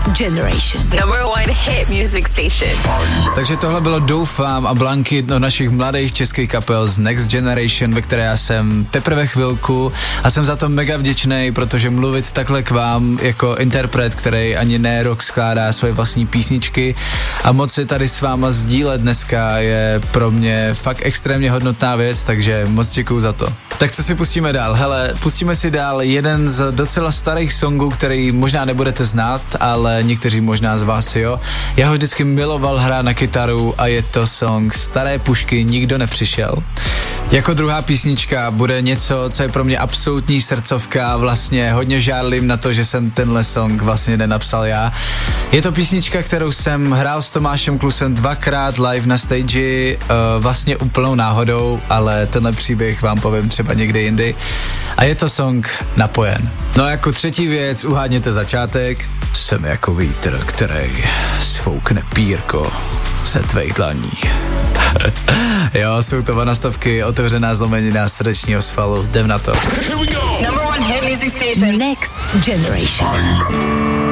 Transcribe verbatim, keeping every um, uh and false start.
Generation. Number one hit music station. Takže tohle bylo Doufám a Blanky od našich mladých českých kapel z Next Generation, ve které já jsem teprve chvilku a jsem za to mega vděčnej, protože mluvit takhle k vám jako interpret, který ani ne rok skládá svoje vlastní písničky a moc si tady s váma sdílet dneska je pro mě fakt extrémně hodnotná věc, takže moc děkuju za to. Tak co si pustíme dál? Hele, pustíme si dál jeden z docela starých songů, který možná nebudete znát, ale někteří možná z vás jo. Já ho vždycky miloval hrát na kytaru a je to song Staré pušky Nikdo nepřišel. Jako druhá písnička bude něco, co je pro mě absolutní srdcovka, vlastně hodně žárlím na to, že jsem tenhle song vlastně nenapsal já. Je to písnička, kterou jsem hrál s Tomášem Klusem dvakrát live na stage, uh, vlastně úplnou náhodou, ale tenhle příběh vám povím třeba někdy jindy. A je to song Napojen. No a jako třetí věc, uhádněte začátek. Jsem jako vítr, který sfoukne pírko se tvých dlaní. Jo, jsou to vanastovky, otevřená zlomenina srdečního svalu. Jdem na to. Number one hit music station. Next Generation.